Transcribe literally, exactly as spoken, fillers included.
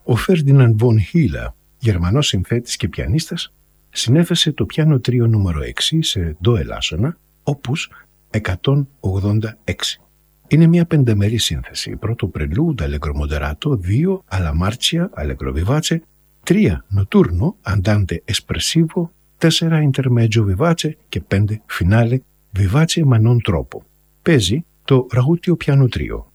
Ο Φέρντιναντ Βον Χίλα, Γερμανός συνθέτης και πιανίστας, συνέθεσε το πιάνο τρίο νούμερο έξι σε ντο ελάσσονα, όπους εκατόν ογδόντα έξι. Είναι μια πεντεμερή σύνθεση. Πρώτο πρελούντ, αλέγκρο μοντεράτο, δύο αλαμάρτσια, αλέγκρο βιβάτσε, τρία νοτούρνο, αντάντε εσπρεσίβο, τέσσερα intermeggio βιβάτσε και πέντε φινάλε βιβάτσε μανών τρόπο. Παίζει το ραγούτιο πιάνο τρίο.